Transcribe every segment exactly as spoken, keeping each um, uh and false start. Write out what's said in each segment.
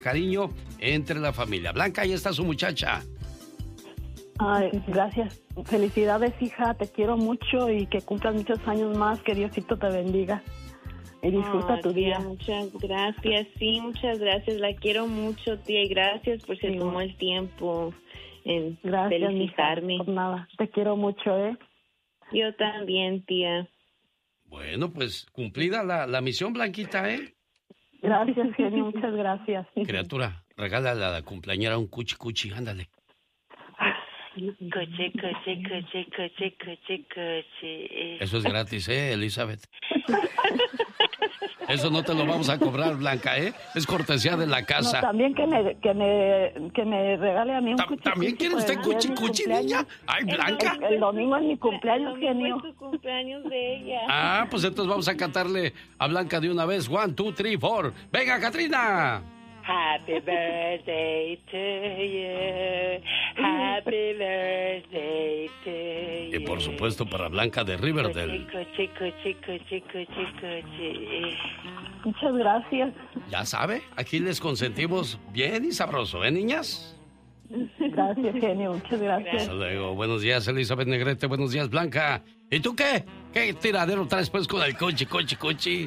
cariño entre la familia. Blanca, ahí está su muchacha. Ay, gracias. Felicidades, hija. Te quiero mucho y que cumplas muchos años más. Que Diosito te bendiga. Y disfruta oh, tu tía, día. Muchas gracias. Sí, muchas gracias. La quiero mucho, tía. Y gracias por se sí, tomó el tiempo en gracias, felicitarme. Por nada. Te quiero mucho, ¿eh? Yo también, tía. Bueno, pues cumplida la, la misión, Blanquita, ¿eh? Gracias, genio. Muchas gracias. Criatura, regálale a la cumpleañera un cuchi cuchi. Ándale. Coche, coche, coche, coche, coche, coche. Eso es gratis, ¿eh, Elizabeth? Eso no te lo vamos a cobrar, Blanca, ¿eh? Es cortesía de la casa. No, también que me, que me, que me regale a mí un cuchi. ¿También quiere usted cuchi cuchi, niña? Ay, Blanca. El, el domingo es mi cumpleaños, genio. Es su cumpleaños de ella. Ah, pues entonces vamos a cantarle a Blanca de una vez. One, two, three, four. ¡Venga, Catrina! Happy birthday to you. Happy birthday to you. Y por supuesto para Blanca de Riverdale. Coche, coche, coche, coche, coche. Muchas gracias. Ya sabe, aquí les consentimos bien y sabroso, ¿eh, niñas? Gracias, genio. Muchas gracias. Hasta luego. Buenos días, Elizabeth Negrete. Buenos días, Blanca. ¿Y tú qué? ¿Qué tiradero traes pues con el coche, coche, coche?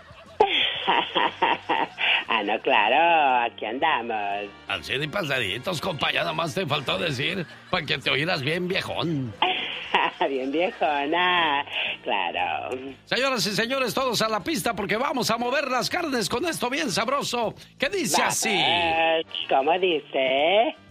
Ah, no, claro, aquí andamos. Al cien y pasaditos, compa, ya nomás te faltó decir para que te oyeras bien viejón. Bien viejona, claro. Señoras y señores, todos a la pista porque vamos a mover las carnes con esto bien sabroso. ¿Qué dice así? ¿Cómo dice?